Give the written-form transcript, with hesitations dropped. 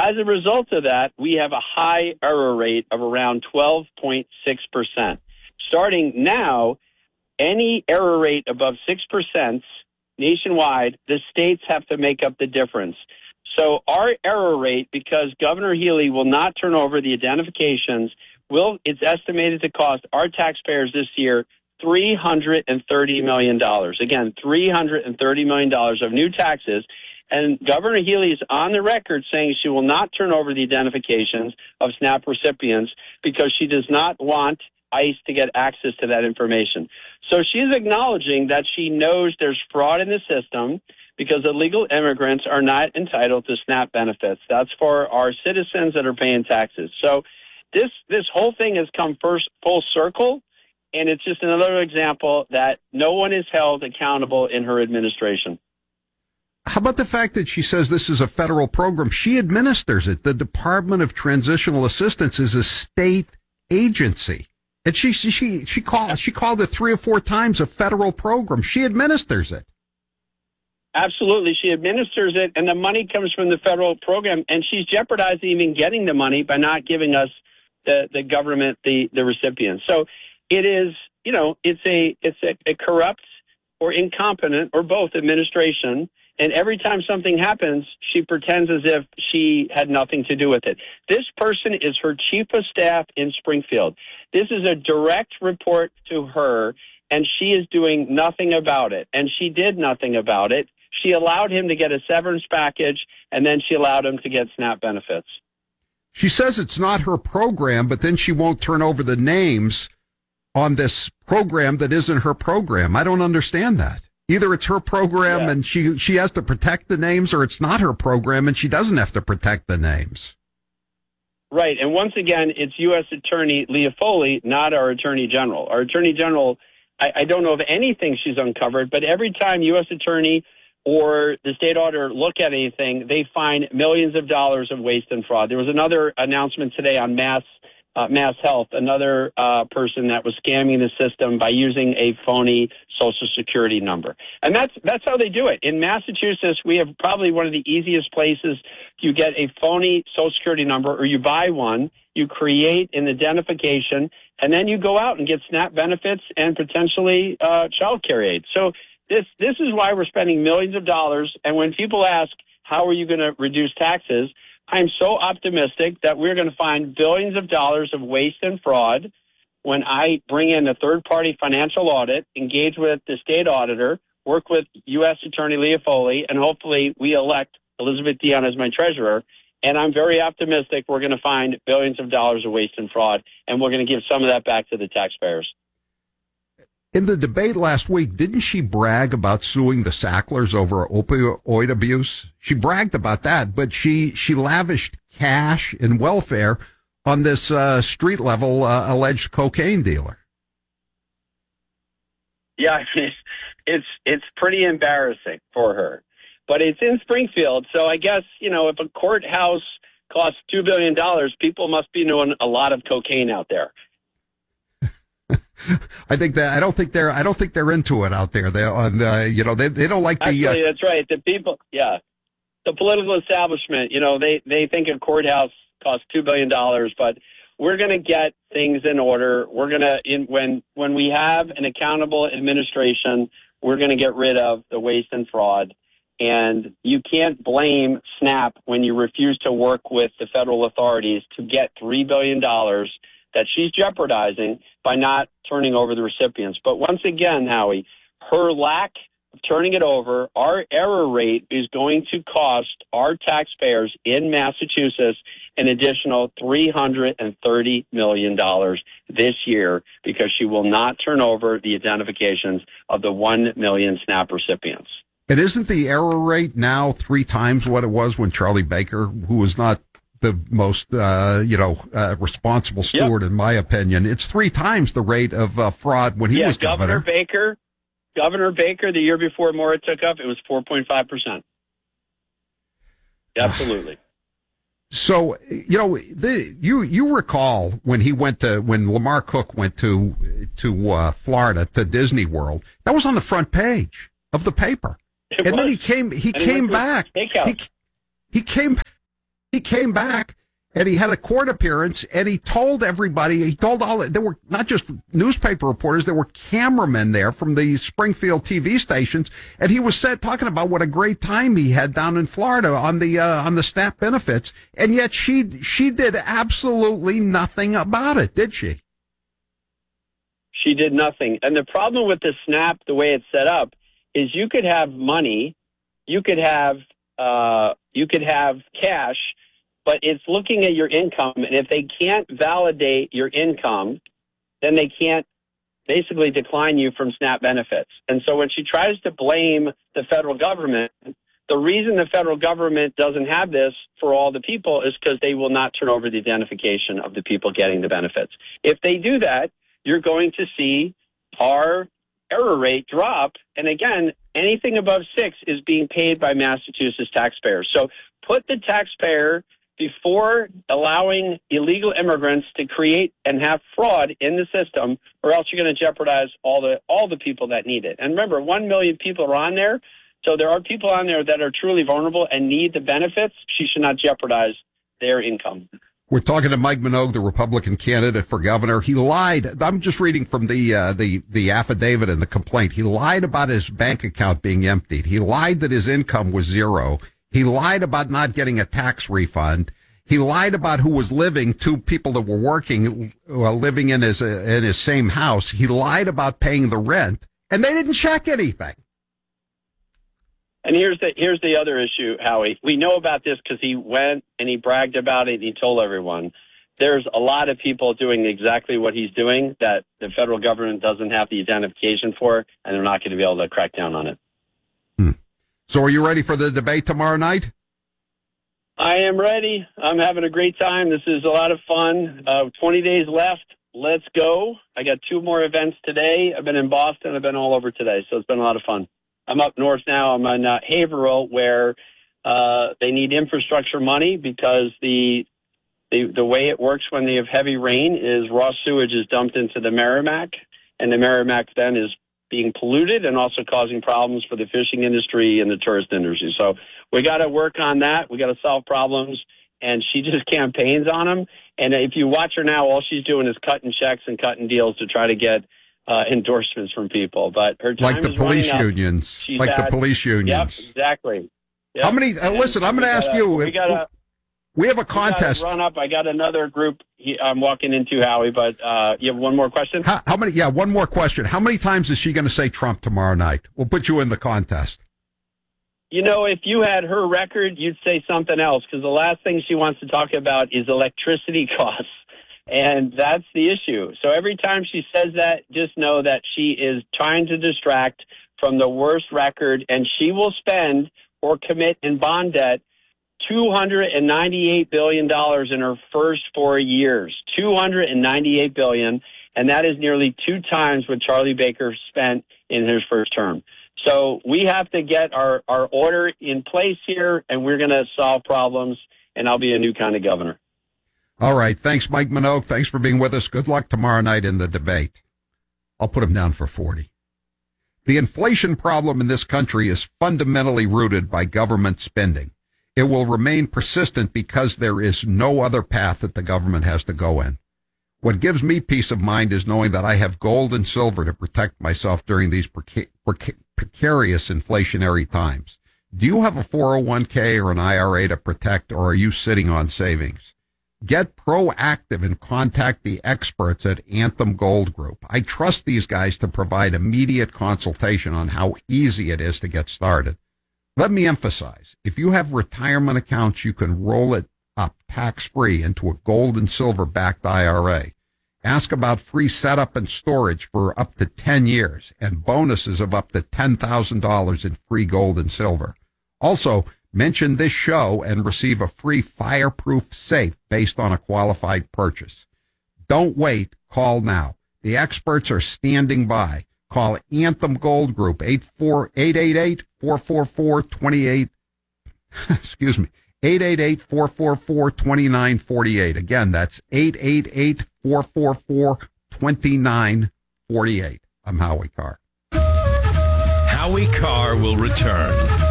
as a result of that, we have a high error rate of around 12.6%. Starting now, any error rate above 6% nationwide, the states have to make up the difference. So our error rate, because Governor Healy will not turn over the identifications, it's estimated to cost our taxpayers this year $330 million. Again, $330 million of new taxes. And Governor Healy is on the record saying she will not turn over the identifications of SNAP recipients because she does not want ICE to get access to that information. So she's acknowledging that she knows there's fraud in the system because illegal immigrants are not entitled to SNAP benefits. That's for our citizens that are paying taxes. So this whole thing has come full circle, and it's just another example that no one is held accountable in her administration. How about the fact that she says this is a federal program? She administers it. The Department of Transitional Assistance is a state agency. And she called it 3 or 4 times a federal program. She administers it. Absolutely. She administers it, and the money comes from the federal program, and she's jeopardizing even getting the money by not giving us the government, the recipients. So it is, it's a corrupt or incompetent or both administration. And every time something happens, she pretends as if she had nothing to do with it. This person is her chief of staff in Springfield. This is a direct report to her, and she is doing nothing about it. And she did nothing about it. She allowed him to get a severance package, and then she allowed him to get SNAP benefits. She says it's not her program, but then she won't turn over the names on this program that isn't her program. I don't understand that. Either it's her program and she has to protect the names, or it's not her program and she doesn't have to protect the names. Right. And once again, it's U.S. Attorney Leah Foley, not our Attorney General. Our Attorney General, I don't know of anything she's uncovered, but every time U.S. Attorney or the state auditor look at anything, they find millions of dollars of waste and fraud. There was another announcement today on Mass Health, another person that was scamming the system by using a phony Social Security number. And that's how they do it. In Massachusetts, we have probably one of the easiest places you get a phony Social Security number, or you buy one, you create an identification, and then you go out and get SNAP benefits and potentially child care aid. So this is why we're spending millions of dollars. And when people ask, how are you going to reduce taxes? I'm so optimistic that we're going to find billions of dollars of waste and fraud when I bring in a third-party financial audit, engage with the state auditor, work with U.S. Attorney Leah Foley, and hopefully we elect Elizabeth Dion as my treasurer. And I'm very optimistic we're going to find billions of dollars of waste and fraud, and we're going to give some of that back to the taxpayers. In the debate last week, didn't she brag about suing the Sacklers over opioid abuse? She bragged about that, but she lavished cash and welfare on this street-level alleged cocaine dealer. Yeah, it's pretty embarrassing for her. But it's in Springfield, so I guess, if a courthouse costs $2 billion, people must be doing a lot of cocaine out there. I don't think they're into it out there. They don't like the. Actually, that's right. The people, the political establishment, they think a courthouse costs $2 billion, but we're going to get things in order. We're going to, when we have an accountable administration, we're going to get rid of the waste and fraud. And you can't blame SNAP when you refuse to work with the federal authorities to get $3 billion that she's jeopardizing by not turning over the recipients. But once again, Howie, her lack of turning it over, our error rate is going to cost our taxpayers in Massachusetts an additional $330 million this year because she will not turn over the identifications of the 1 million SNAP recipients. And isn't the error rate now 3 times what it was when Charlie Baker, who was not the most, responsible steward, in my opinion, it's 3 times the rate of fraud when he was governor. Governor Baker, the year before Maura took up, it was 4.5%. Absolutely. So, you recall when Lamar Cook went to Florida, to Disney World, that was on the front page of the paper. Then he came back. He came He came back and he had a court appearance and he told everybody, there were not just newspaper reporters, there were cameramen there from the Springfield TV stations. And he was talking about what a great time he had down in Florida on the SNAP benefits. And yet she did absolutely nothing about it, did she? She did nothing. And the problem with the SNAP, the way it's set up, is you could have money, you could have cash, but it's looking at your income. And if they can't validate your income, then they can't basically decline you from SNAP benefits. And so when she tries to blame the federal government, the reason the federal government doesn't have this for all the people is because they will not turn over the identification of the people getting the benefits. If they do that, you're going to see our error rate drop. And again, anything above 6 is being paid by Massachusetts taxpayers. So put the taxpayer before allowing illegal immigrants to create and have fraud in the system, or else you're going to jeopardize all the people that need it. And remember, 1 million people are on there. So there are people on there that are truly vulnerable and need the benefits. She should not jeopardize their income. We're talking to Mike Minogue, the Republican candidate for governor. He lied. I'm just reading from the affidavit and the complaint. He lied about his bank account being emptied. He lied that his income was zero. He lied about not getting a tax refund. He lied about who was living, 2 people that were working, living in his same house. He lied about paying the rent, and they didn't check anything. And here's the other issue, Howie. We know about this because he went and he bragged about it and he told everyone. There's a lot of people doing exactly what he's doing that the federal government doesn't have the identification for, and they're not going to be able to crack down on it. So are you ready for the debate tomorrow night? I am ready. I'm having a great time. This is a lot of fun. 20 days left. Let's go. I got 2 more events today. I've been in Boston. I've been all over today, so it's been a lot of fun. I'm up north now. I'm in Haverhill, where they need infrastructure money because the way it works when they have heavy rain is raw sewage is dumped into the Merrimack, and the Merrimack then is being polluted and also causing problems for the fishing industry and the tourist industry. So we got to work on that. We got to solve problems, and she just campaigns on them. And if you watch her now, all she's doing is cutting checks and cutting deals to try to get endorsements from people. But her time like the is police running unions, up. like the police unions. Yep, exactly. Yep. How many? Listen, I'm going to ask you. We have a contest. Run up. I got another group I'm walking into, Howie, but you have one more question? How many? Yeah, one more question. How many times is she going to say Trump tomorrow night? We'll put you in the contest. You know, if you had her record, you'd say something else, because the last thing she wants to talk about is electricity costs, and that's the issue. So every time she says that, just know that she is trying to distract from the worst record, and she will spend or commit in bond debt $298 billion in her first 4 years. $298 billion, and that is nearly 2 times what Charlie Baker spent in his first term. So we have to get our order in place here, and we're going to solve problems, and I'll be a new kind of governor. All right. Thanks, Mike Minogue. Thanks for being with us. Good luck tomorrow night in the debate. I'll put him down for 40. The inflation problem in this country is fundamentally rooted by government spending. It will remain persistent because there is no other path that the government has to go in. What gives me peace of mind is knowing that I have gold and silver to protect myself during these precarious inflationary times. Do you have a 401k or an IRA to protect, or are you sitting on savings? Get proactive and contact the experts at Anthem Gold Group. I trust these guys to provide immediate consultation on how easy it is to get started. Let me emphasize, if you have retirement accounts, you can roll it up tax-free into a gold and silver-backed IRA. Ask about free setup and storage for up to 10 years and bonuses of up to $10,000 in free gold and silver. Also, mention this show and receive a free fireproof safe based on a qualified purchase. Don't wait. Call now. The experts are standing by. Call Anthem Gold Group, 888-444-28, excuse me, 888-444-2948. Again, that's 888-444-2948. I'm Howie Carr. Howie Carr will return